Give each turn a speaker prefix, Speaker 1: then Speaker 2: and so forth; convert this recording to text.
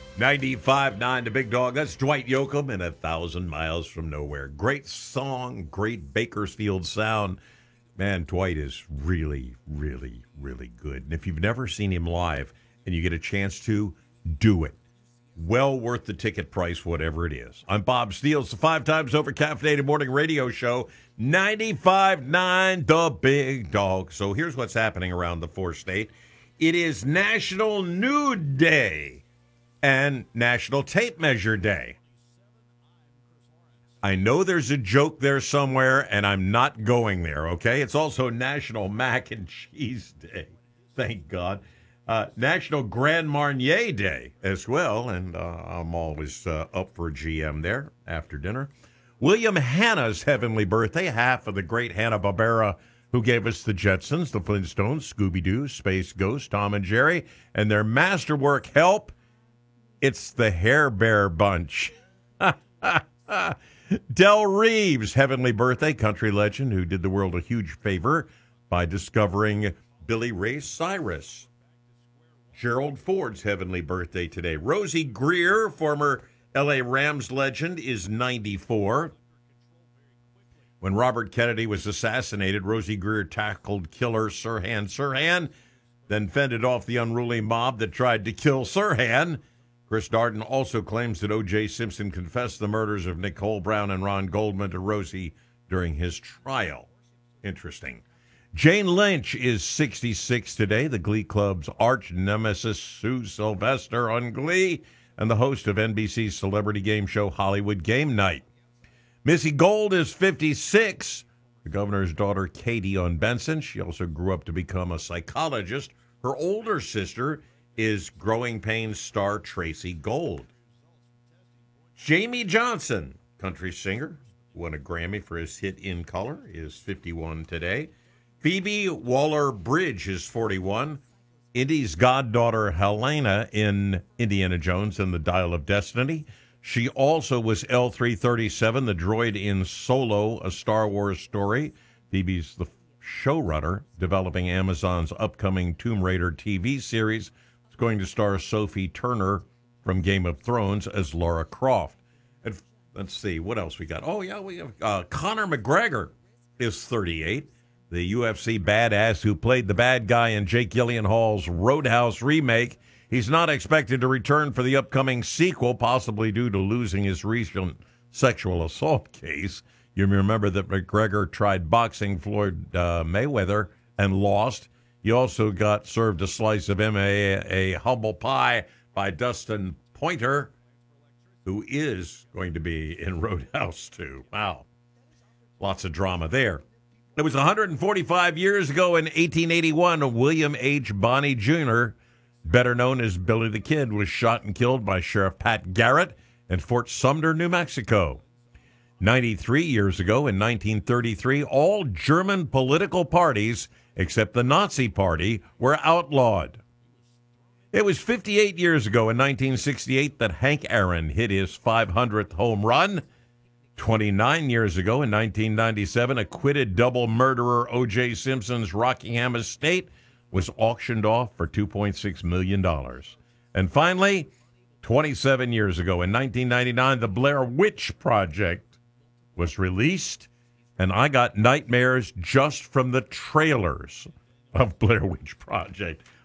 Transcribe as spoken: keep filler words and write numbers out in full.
Speaker 1: ninety-five point nine The Big Dog. That's Dwight Yoakam and A Thousand Miles from Nowhere. Great song, great Bakersfield sound. Man, Dwight is really, really, really good. And if you've never seen him live and you get a chance to, do it. Well worth the ticket price, whatever it is. I'm Bob Steele. It's the five times over caffeinated morning radio show, ninety-five point nine The Big Dog. So here's what's happening around the four-state. It is National Nude Day and National Tape Measure Day. I know there's a joke there somewhere, and I'm not going there, okay? It's also National Mac and Cheese Day. Thank God. Uh, National Grand Marnier Day as well, and uh, I'm always uh, up for a G M there after dinner. William Hanna's heavenly birthday, half of the great Hanna-Barbera who gave us the Jetsons, the Flintstones, Scooby-Doo, Space Ghost, Tom and Jerry, and their masterwork, Help, it's the Hair Bear Bunch. Del Reeves, heavenly birthday, country legend who did the world a huge favor by discovering Billy Ray Cyrus. Gerald Ford's heavenly birthday today. Rosie Greer, former L A Rams legend, is ninety-four. When Robert Kennedy was assassinated, Rosie Greer tackled killer Sirhan Sirhan, then fended off the unruly mob that tried to kill Sirhan. Chris Darden also claims that O J. Simpson confessed the murders of Nicole Brown and Ron Goldman to Rosie during his trial. Interesting. Jane Lynch is sixty-six today, the Glee Club's arch nemesis Sue Sylvester on Glee, and the host of N B C's celebrity game show Hollywood Game Night. Missy Gold is fifty-six, the governor's daughter Katie on Benson. She also grew up to become a psychologist. Her older sister is Growing Pains star Tracy Gold. Jamie Johnson, country singer, won a Grammy for his hit In Color, is fifty-one today. Phoebe Waller-Bridge is forty-one. Indy's goddaughter Helena in Indiana Jones and the Dial of Destiny. She also was L three thirty-seven, the droid in Solo, a Star Wars story. Phoebe's the showrunner developing Amazon's upcoming Tomb Raider T V series. It's going to star Sophie Turner from Game of Thrones as Lara Croft. And let's see, what else we got? Oh, yeah, we have uh, Conor McGregor is thirty-eight. The U F C badass who played the bad guy in Jake Gyllenhaal's Roadhouse remake. He's not expected to return for the upcoming sequel, possibly due to losing his recent sexual assault case. You remember that McGregor tried boxing Floyd uh, Mayweather and lost. He also got served a slice of M A, a humble pie by Dustin Pointer, who is going to be in Roadhouse two. Wow. Lots of drama there. It was one hundred forty-five years ago in eighteen eighty-one, William H. Bonney Junior, better known as Billy the Kid, was shot and killed by Sheriff Pat Garrett in Fort Sumter, New Mexico. ninety-three years ago in nineteen thirty-three, all German political parties, except the Nazi Party, were outlawed. It was fifty-eight years ago in nineteen sixty-eight that Hank Aaron hit his five hundredth home run. twenty-nine years ago in nineteen ninety-seven, acquitted double murderer O J. Simpson's Rockingham estate was auctioned off for two point six million dollars. And finally, twenty-seven years ago in nineteen ninety-nine, the Blair Witch Project was released, and I got nightmares just from the trailers of Blair Witch Project.